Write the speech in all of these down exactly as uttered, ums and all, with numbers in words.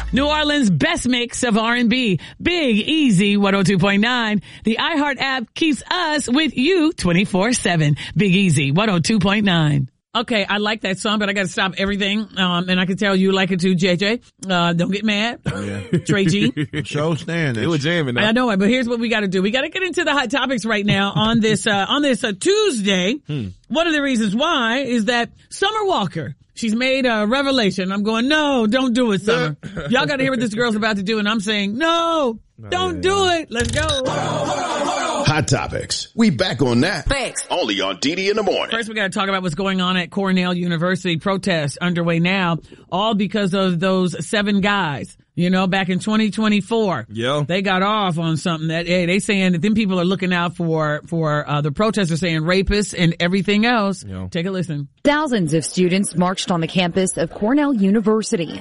New Orleans' best mix of R and B. Big Easy one oh two point nine. The iHeart app keeps us with you twenty-four seven. Big Easy one oh two point nine. Okay, I like that song, but I got to stop everything. Um, and I can tell you like it too, J J. Uh, don't get mad. Yeah. Trey G. Show stand. It was jamming now. I know it, but here's what we got to do. We got to get into the hot topics right now on this, uh, on this, uh, Tuesday. Hmm. One of the reasons why is that Summer Walker, she's made a revelation. I'm going, no, don't do it, Summer. Y'all got to hear what this girl's about to do. And I'm saying, no, don't do it. Let's go. Hot Topics. We back on that. Thanks. Only on D D in the morning. First, we got to talk about what's going on at Cornell University. Protests underway now, all because of those seven guys. You know, back in twenty twenty-four, yeah, they got off on something that, hey, they saying that them people are looking out for, for, uh, the protesters saying rapists and everything else. Yeah. Take a listen. Thousands of students marched on the campus of Cornell University,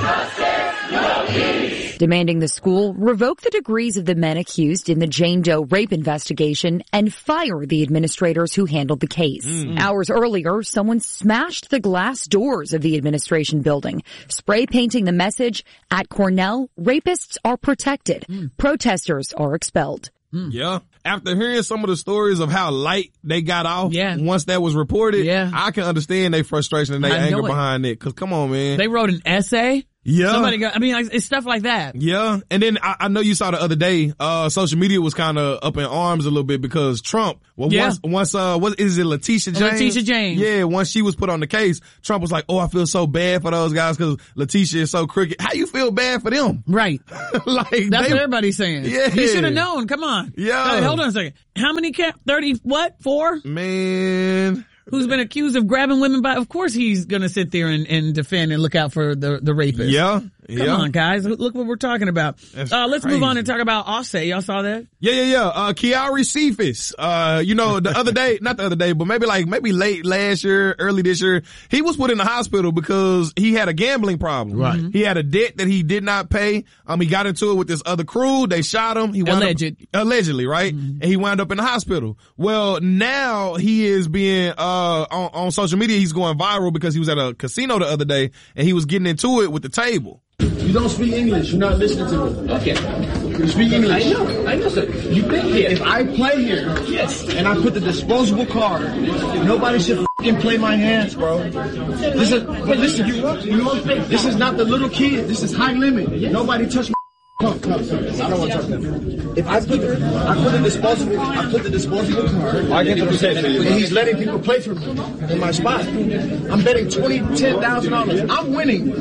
demanding the school revoke the degrees of the men accused in the Jane Doe rape investigation and fire the administrators who handled the case. Mm. Hours earlier, someone smashed the glass doors of the administration building, spray painting the message, at Cornell, rapists are protected. Mm. Protesters are expelled. Mm. Yeah. After hearing some of the stories of how light they got off, yeah. once that was reported, yeah. I can understand their frustration and their anger behind it. Cause come on, man. They wrote an essay. Yeah. Somebody got, I mean, like, it's stuff like that. Yeah. And then I, I know you saw the other day, uh, social media was kind of up in arms a little bit because Trump, well, yeah. once, once, uh, what is it, Letitia James? Letitia James. Yeah. Once she was put on the case, Trump was like, oh, I feel so bad for those guys because Letitia is so crooked. How you feel bad for them? Right. Like, that's they, what everybody's saying. Yeah. You should have known. Come on. Yeah. Hey, hold on a second. How many cap, thirty, what? Four? Man. Who's been accused of grabbing women by, of course he's gonna sit there and, and defend and look out for the, the rapist. Yeah. Come yeah. on, guys. Look what we're talking about. That's uh, let's crazy. move on and talk about Offset. Y'all saw that? Yeah, yeah, yeah. Uh, Kiari Cephas, uh, you know, the other day, not the other day, but maybe like, maybe late last year, early this year, he was put in the hospital because he had a gambling problem. Right. He had a debt that he did not pay. Um, he got into it with this other crew. They shot him. He wound Alleged. Up, allegedly, right? Mm-hmm. And he wound up in the hospital. Well, now he is being, uh, on, on social media, he's going viral because he was at a casino the other day and he was getting into it with the table. You don't speak English. You're not listening to me. Okay. You speak English. I know. I know, sir. You've been here. If I play here, yes, and I put the disposable card, nobody should f***ing play my hands, bro. This is, but listen, this is not the little kid. This is high limit. Nobody touch my Come, come, come. I don't want to touch them. If I put the, I put the disposable, I put the disposable card. I get the percent for you. And he's letting people play for me in my spot. I'm betting twenty, ten thousand dollars. I'm winning.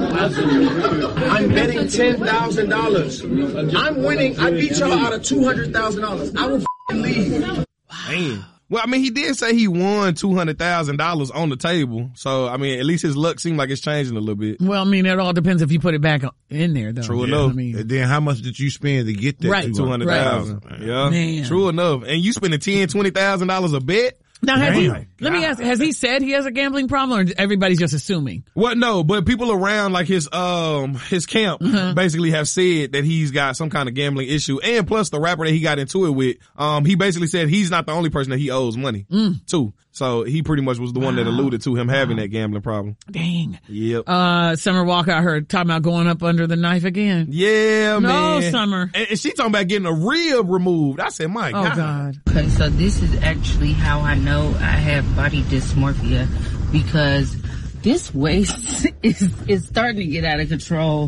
I'm betting ten thousand dollars. I'm winning. I beat y'all out of two hundred thousand dollars. I will f***ing leave. Man. Well, I mean, he did say he won two hundred thousand dollars on the table. So, I mean, at least his luck seemed like it's changing a little bit. Well, I mean, it all depends if you put it back in there, though. True yeah. enough. I mean, and then how much did you spend to get that? Right. two hundred thousand dollars. Right. Yeah. Man. True enough. And you spending ten thousand dollars, twenty thousand dollars a bet? Now, has he, Damn. let me ask, has he said he has a gambling problem or everybody's just assuming? Well, no, but people around like his, um, his camp Uh-huh. basically have said that he's got some kind of gambling issue. And plus the rapper that he got into it with, um, he basically said he's not the only person that he owes money Mm. to. So he pretty much was the one that alluded to him having that gambling problem. Dang. Yep. Uh, Summer Walker, I heard talking about going up under the knife again. Yeah, No, man. Summer. And, and she talking about getting a rib removed. I said, my Oh, God. God. Okay, so this is actually how I know I have body dysmorphia, because this waist is is starting to get out of control.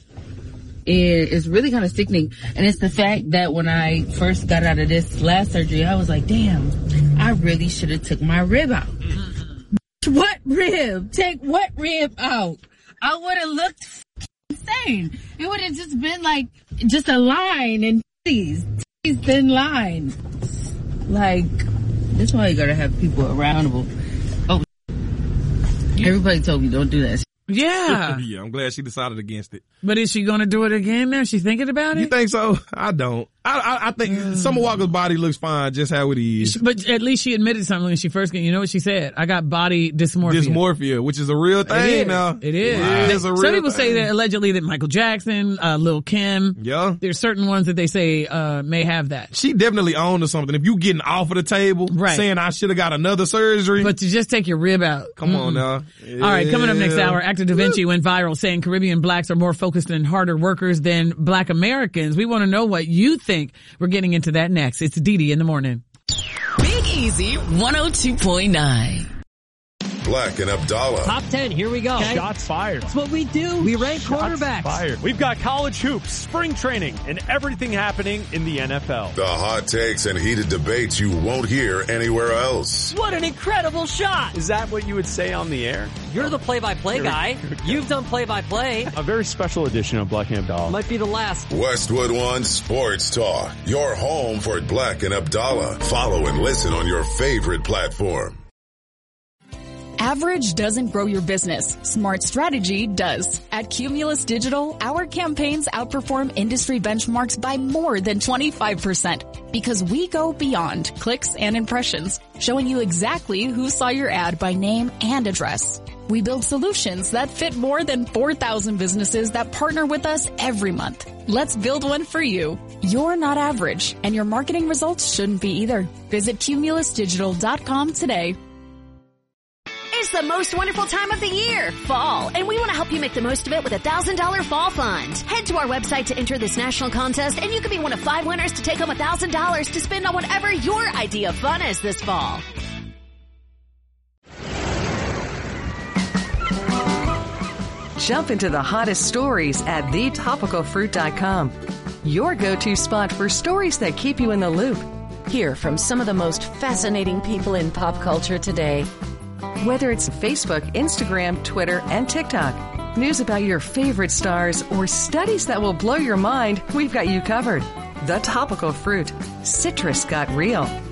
It is really kind of sickening, and it's the fact that when I first got out of this last surgery, I was like, damn, I really should have took my rib out. What rib? Take what rib out? I would have looked insane. It would have just been like just a line and titties, titties thin line. Like, that's why you gotta have people around. Oh, everybody told me don't do that. Yeah. Yeah, I'm glad she decided against it. But is she going to do it again now? Is she thinking about it? You think so? I don't. I, I, I think Summer Walker's body looks fine just how it is. But at least she admitted something when she first came. You know what she said? I got body dysmorphia. Dysmorphia, which is a real thing it is. now. It is. Wow. It is a real Some people thing. say that allegedly that Michael Jackson, uh, Lil' Kim. Yeah. There's certain ones that they say, uh, may have that. She definitely owned to something. If you getting off of the table, right. saying I should have got another surgery. But to just take your rib out. Come Mm-mm. on now. All right, coming up next Yeah. hour, actor Da Vinci went viral saying Caribbean blacks are more focused and harder workers than black Americans. We want to know what you think. We're getting into that next. It's Dee Dee in the morning. Big Easy one oh two point nine. Black and Abdallah. Top ten, here we go. Okay. Shots fired. That's what we do. We rank Shots quarterbacks. Fired. We've got college hoops, spring training, and everything happening in the N F L. The hot takes and heated debates you won't hear anywhere else. What an incredible shot. Is that what you would say on the air? You're the play-by-play guy. You've done play-by-play. A very special edition of Black and Abdallah. Might be the last. Westwood One Sports Talk. Your home for Black and Abdallah. Follow and listen on your favorite platform. Average doesn't grow your business. Smart strategy does. At Cumulus Digital, our campaigns outperform industry benchmarks by more than twenty-five percent because we go beyond clicks and impressions, showing you exactly who saw your ad by name and address. We build solutions that fit more than four thousand businesses that partner with us every month. Let's build one for you. You're not average, and your marketing results shouldn't be either. Visit cumulus digital dot com today. It's the most wonderful time of the year, fall, and we want to help you make the most of it with a one thousand dollars fall fund. Head to our website to enter this national contest, and you could be one of five winners to take home one thousand dollars to spend on whatever your idea of fun is this fall. Jump into the hottest stories at the topical fruit dot com. Your go-to spot for stories that keep you in the loop. Hear from some of the most fascinating people in pop culture today. Whether it's Facebook, Instagram, Twitter, and TikTok, news about your favorite stars, or studies that will blow your mind, we've got you covered. The Topical Fruit. Citrus got real.